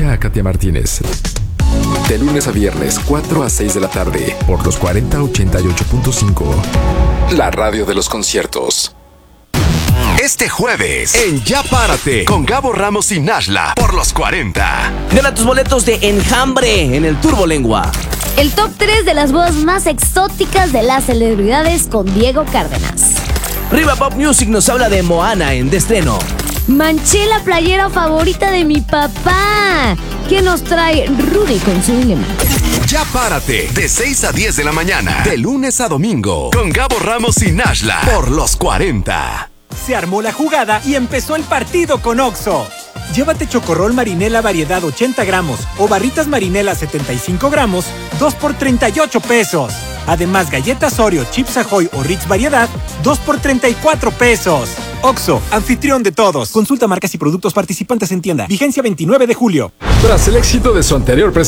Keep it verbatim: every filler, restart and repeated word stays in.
Escucha a Katia Martínez de lunes a viernes, cuatro a seis de la tarde, por los cuarenta ochenta y ocho punto cinco. La radio de los conciertos. Este jueves, en Ya Párate, con Gabo Ramos y Nashla, por los cuarenta. Gana tus boletos de Enjambre en el Turbo Lengua. El top tres de las bodas más exóticas de las celebridades con Diego Cárdenas. Riva Pop Music nos habla de Moana en de estreno. Manché la playera favorita de mi papá. ¿Qué nos trae Rudy con su dilema? Ya Párate, de seis a diez de la mañana, de lunes a domingo, con Gabo Ramos y Nashla, por los cuarenta. Se armó la jugada y empezó el partido con Oxxo. Llévate Chocorrol Marinela variedad ochenta gramos o barritas Marinela setenta y cinco gramos, dos por treinta y ocho pesos. Además, galletas Oreo, Chips Ahoy o Ritz variedad, dos por treinta y cuatro pesos. Oxxo, anfitrión de todos. Consulta marcas y productos participantes en tienda. Vigencia veintinueve de julio. Tras el éxito de su anterior presentación,